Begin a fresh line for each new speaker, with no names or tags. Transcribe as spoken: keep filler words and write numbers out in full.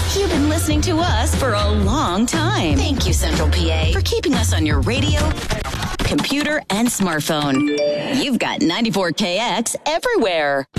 You've been listening to us for a long time. Thank you, Central P A, for keeping us on your radio, computer, and smartphone. You've got ninety-four K X everywhere.